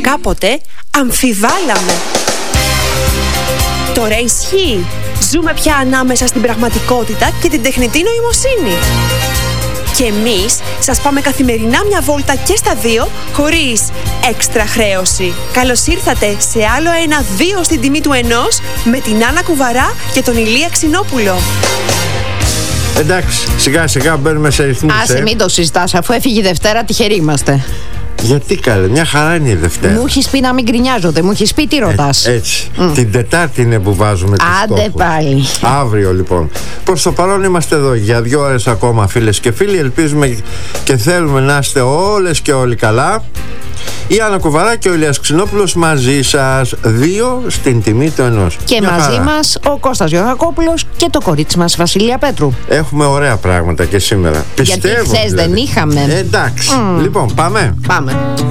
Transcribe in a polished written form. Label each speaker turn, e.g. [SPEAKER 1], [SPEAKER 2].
[SPEAKER 1] κάποτε αμφιβάλαμε. Τώρα ισχύει. Ζούμε πια ανάμεσα στην πραγματικότητα και την τεχνητή νοημοσύνη. Και εμείς σας πάμε καθημερινά μια βόλτα και στα δύο, χωρίς έξτρα χρέωση. Καλώς ήρθατε σε άλλο ένα 2 στην τιμή του 1 με την Άννα Κουβαρά και τον Ηλία Ξινόπουλο.
[SPEAKER 2] Εντάξει, σιγά σιγά μπαίνουμε σε ρυθμούς.
[SPEAKER 3] Άσε, μην το συζητάς, αφού έφυγε η Δευτέρα, τυχεροί είμαστε.
[SPEAKER 2] Γιατί καλέ, μια χαρά είναι η Δευτέρα.
[SPEAKER 3] Μου έχεις πει να μην γκρινιάζονται, μου έχεις πει τι ρωτάς.
[SPEAKER 2] Έτσι. Την Τετάρτη είναι που βάζουμε τους στόχους.
[SPEAKER 3] Άντε πάλι.
[SPEAKER 2] Αύριο λοιπόν. Προς το παρόν είμαστε εδώ για 2 ώρες ακόμα, φίλες και φίλοι. Ελπίζουμε και θέλουμε να είστε όλες και όλοι καλά. Η Άννα Κουβαρά και ο Ηλίας Ξινόπουλος μαζί σας, 2 στην τιμή του 1.
[SPEAKER 3] Και
[SPEAKER 2] μια
[SPEAKER 3] μαζί
[SPEAKER 2] χαρά.
[SPEAKER 3] μας ο Κώστας Γιωργακόπουλος και το κορίτσι μας Βασιλεία Πέτρου.
[SPEAKER 2] Έχουμε ωραία πράγματα και σήμερα.
[SPEAKER 3] Γιατί
[SPEAKER 2] Πιστεύω
[SPEAKER 3] χθες δεν
[SPEAKER 2] δηλαδή.
[SPEAKER 3] είχαμε.
[SPEAKER 2] Εντάξει. Λοιπόν, πάμε.
[SPEAKER 3] Πάμε.